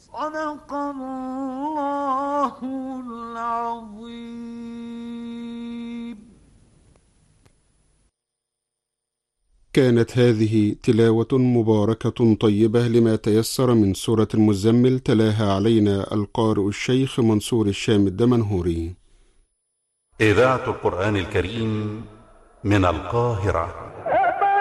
صدق الله العظيم. كانت هذه تلاوة مباركة طيبة لما تيسر من سورة المزمل، تلاها علينا القارئ الشيخ منصور الشام الدمنهوري. إذاعة القرآن الكريم من القاهرة.